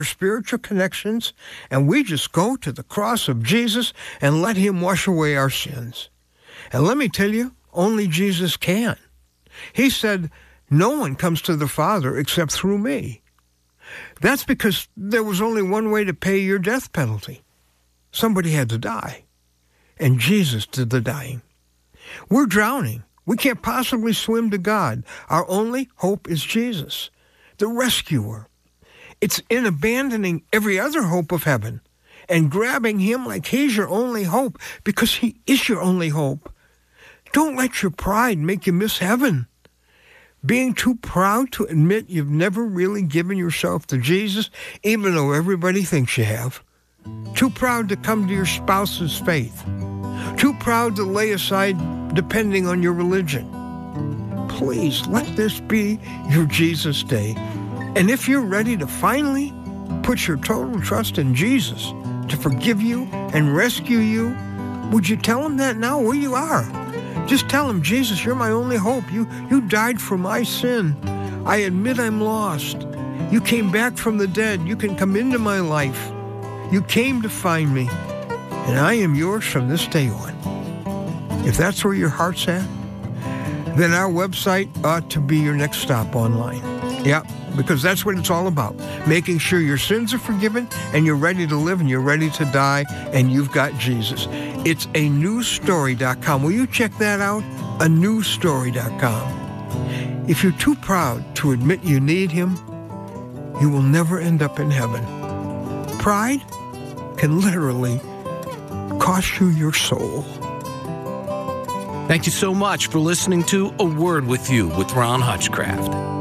spiritual connections, and we just go to the cross of Jesus and let him wash away our sins. And let me tell you, only Jesus can. He said, no one comes to the Father except through me. That's because there was only one way to pay your death penalty. Somebody had to die, and Jesus did the dying. We're drowning. We can't possibly swim to God. Our only hope is Jesus, the rescuer. It's in abandoning every other hope of heaven and grabbing him like he's your only hope, because he is your only hope. Don't let your pride make you miss heaven. Being too proud to admit you've never really given yourself to Jesus, even though everybody thinks you have. Too proud to come to your spouse's faith. Too proud to lay aside depending on your religion. Please let this be your Jesus day. And if you're ready to finally put your total trust in Jesus to forgive you and rescue you, would you tell him that now where you are? Just tell him, Jesus, you're my only hope. You died for my sin. I admit I'm lost. You came back from the dead. You can come into my life. You came to find me, and I am yours from this day on. If that's where your heart's at, then our website ought to be your next stop online. Yeah, because that's what it's all about. Making sure your sins are forgiven and you're ready to live and you're ready to die and you've got Jesus. It's anewstory.com. Will you check that out? anewstory.com. If you're too proud to admit you need him, you will never end up in heaven. Pride can literally cost you your soul. Thank you so much for listening to A Word With You with Ron Hutchcraft.